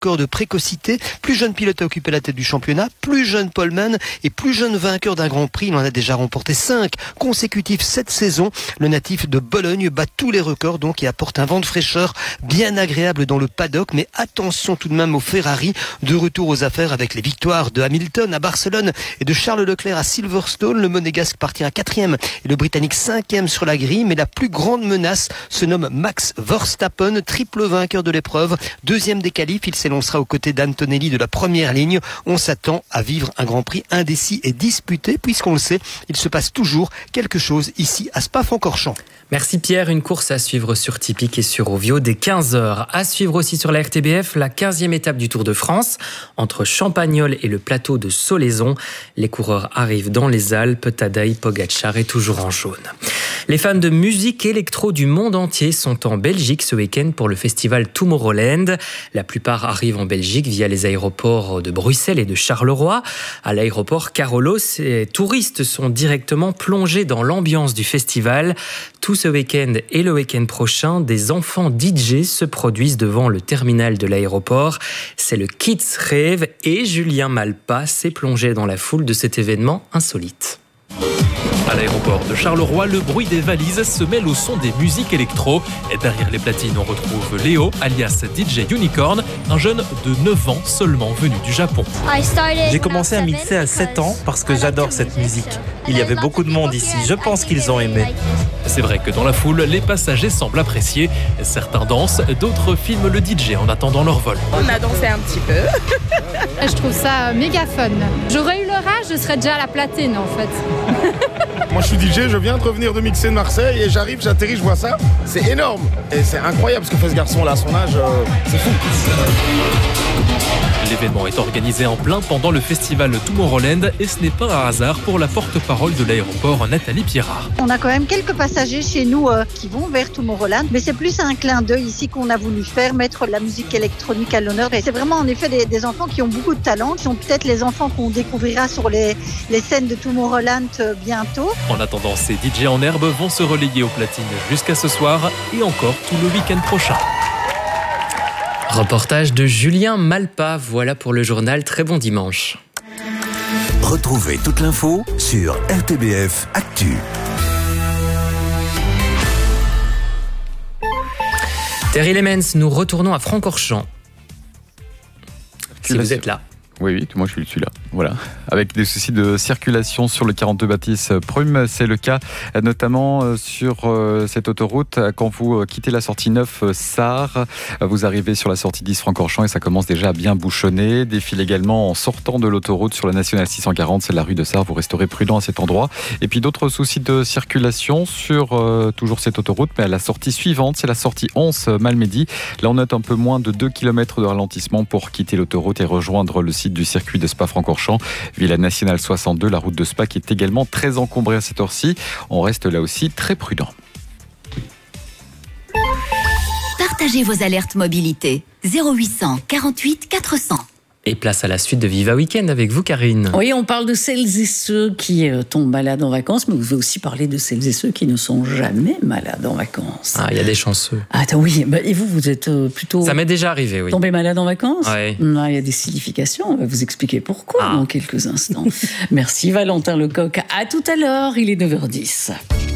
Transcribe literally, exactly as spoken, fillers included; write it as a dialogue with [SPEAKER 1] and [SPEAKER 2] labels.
[SPEAKER 1] record de précocité. Plus jeune pilote à occuper la tête du championnat, plus jeune poleman et plus jeune vainqueur d'un Grand Prix. Il en a déjà remporté cinq consécutifs cette saison. Le natif de Bologne bat tous les records donc et apporte un vent de fraîcheur bien agréable dans le paddock. Mais attention tout de même aux Ferrari, de retour aux affaires avec les victoires de Hamilton à Barcelone et de Charles Leclerc à Silverstone. Le Monégasque partit à quatrième et le Britannique cinquième sur la grille. Mais la plus grande menace se nomme Max Verstappen, triple vainqueur de l'épreuve. Deuxième des qualifs, il s'élancera aux côtés d'Antonelli de la première ligne. On s'attend à vivre un Grand Prix indécis et disputé puisqu'on le sait, il se passe toujours quelque chose ici à Spa-Francorchamps.
[SPEAKER 2] Merci Pierre, une course à suivre sur Tipeee et sur Ovio dès quinze heures. À suivre aussi sur la R T B F, la quinzième étape du Tour de France, entre Champagnole et le plateau de Solaison. Les coureurs arrivent dans les Alpes, Tadej Pogačar est toujours en jaune. Les fans de musique électro du monde entier sont en Belgique ce week-end pour le festival Tomorrowland. La plupart arrivent en Belgique via les aéroports de Bruxelles et de Charleroi. À l'aéroport Carolo, ces touristes sont directement plongés dans l'ambiance du festival. Tout ce week-end et le week-end prochain, des enfants D J se produisent devant le terminal de l'aéroport. C'est le Kids Rave et Julien Malpa s'est plongé dans la foule de cet événement insolite.
[SPEAKER 3] À l'aéroport de Charleroi, le bruit des valises se mêle au son des musiques électro. Et derrière les platines, on retrouve Léo, alias D J Unicorn, un jeune de neuf ans seulement venu du Japon.
[SPEAKER 4] J'ai commencé à mixer à sept ans parce que j'adore cette musique. Il y avait beaucoup de monde ici, je pense qu'ils ont aimé.
[SPEAKER 3] C'est vrai que dans la foule, les passagers semblent apprécier. Certains dansent, d'autres filment le D J en attendant leur vol.
[SPEAKER 5] On a dansé un petit peu.
[SPEAKER 6] Je trouve ça méga fun. J'aurais eu leur âge, je serais déjà à la platine en fait.
[SPEAKER 7] Moi je suis D J, je viens de revenir de mixer de Marseille et j'arrive, j'atterris, je vois ça. C'est énorme et c'est incroyable ce que fait ce garçon là à son âge, euh, c'est fou.
[SPEAKER 3] L'événement est organisé en plein pendant le festival Tomorrowland et ce n'est pas un hasard pour la porte-parole de l'aéroport Nathalie Pierrard.
[SPEAKER 8] On a quand même quelques passagers chez nous euh, qui vont vers Tomorrowland, mais c'est plus un clin d'œil ici qu'on a voulu faire, mettre la musique électronique à l'honneur. Et c'est vraiment en effet des, des enfants qui ont beaucoup de talent, qui sont peut-être les enfants qu'on découvrira sur les, les scènes de Tomorrowland euh, bientôt.
[SPEAKER 3] En attendant, ces D J en herbe vont se relayer aux platines jusqu'à ce soir et encore tout le week-end prochain.
[SPEAKER 2] Reportage de Julien Malpa. Voilà pour le journal. Très bon dimanche.
[SPEAKER 9] Retrouvez toute l'info sur R T B F Actu.
[SPEAKER 2] Terry Lemens, nous retournons à Francorchamps. Si vous êtes là.
[SPEAKER 10] Oui, oui, moi je suis celui-là. Voilà. Avec des soucis de circulation sur le quarante-deux Baptiste Prume, c'est le cas notamment sur cette autoroute. Quand vous quittez la sortie neuf Sarre, vous arrivez sur la sortie dix Francorchamps et ça commence déjà à bien bouchonner. Défile également en sortant de l'autoroute sur la nationale six cent quarante, c'est la rue de Sarre. Vous resterez prudent à cet endroit. Et puis d'autres soucis de circulation sur euh, toujours cette autoroute, mais à la sortie suivante, c'est la sortie onze Malmedy. Là, on note un peu moins de deux kilomètres de ralentissement pour quitter l'autoroute et rejoindre le site du circuit de Spa-Francorchamps, via la nationale soixante-deux, la route de Spa qui est également très encombrée à cette heure-ci. On reste là aussi très prudent.
[SPEAKER 11] Partagez vos alertes mobilité. zéro huit cent quarante-huit quatre cents.
[SPEAKER 2] Et place à la suite de Viva Weekend avec vous, Karine.
[SPEAKER 12] Oui, on parle de celles et ceux qui euh, tombent malades en vacances, mais vous pouvez aussi parler de celles et ceux qui ne sont jamais malades en vacances.
[SPEAKER 2] Ah, il y a des chanceux.
[SPEAKER 12] Ah, oui, bah, et vous, vous êtes euh, plutôt...
[SPEAKER 2] Ça m'est déjà arrivé, oui.
[SPEAKER 12] Tombé malade en vacances ?
[SPEAKER 2] Oui.
[SPEAKER 12] Non, il y a des significations, on va vous expliquer pourquoi
[SPEAKER 2] ah.
[SPEAKER 12] dans quelques instants. Merci Valentin Lecoq, à tout à l'heure, il est neuf heures dix.